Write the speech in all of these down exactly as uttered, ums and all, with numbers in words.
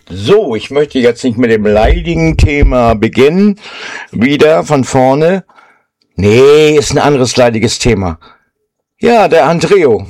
So, ich möchte jetzt nicht mit dem leidigen Thema beginnen. Wieder von vorne. Nee, ist ein anderes leidiges Thema. Ja, der Andreo.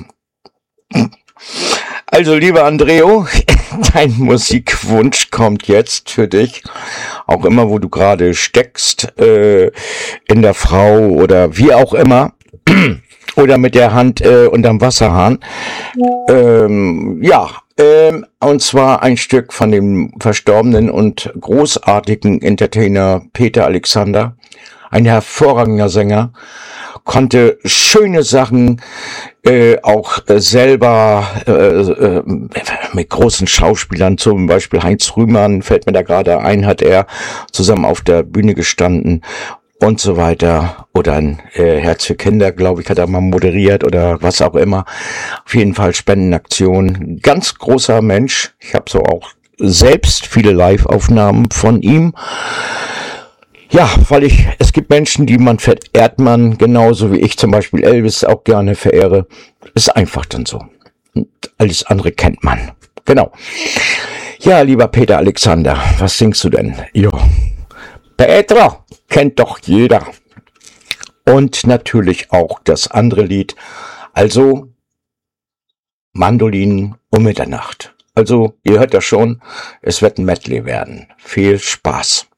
Also, lieber Andreo, dein Musikwunsch kommt jetzt für dich. Auch immer, wo du gerade steckst, äh, in der Frau oder wie auch immer. Oder mit der Hand äh, unterm Wasserhahn. Ähm, ja, ähm, und zwar ein Stück von dem verstorbenen und großartigen Entertainer Peter Alexander. Ein hervorragender Sänger, konnte schöne Sachen äh, auch äh, selber äh, äh, mit großen Schauspielern, zum Beispiel Heinz Rühmann, fällt mir da gerade ein, hat er zusammen auf der Bühne gestanden und so weiter. Oder ein äh, Herz für Kinder, glaube ich, hat er mal moderiert oder was auch immer. Auf jeden Fall Spendenaktion. Ganz großer Mensch. Ich habe so auch selbst viele Live-Aufnahmen von ihm. Ja, weil ich, es gibt Menschen, die man verehrt man, genauso wie ich zum Beispiel Elvis auch gerne verehre. Ist einfach dann so. Und alles andere kennt man. Genau. Ja, lieber Peter Alexander, was singst du denn? Jo. Petra kennt doch jeder. Und natürlich auch das andere Lied. Also Mandolinen um Mitternacht. Also, ihr hört ja schon, es wird ein Medley werden. Viel Spaß.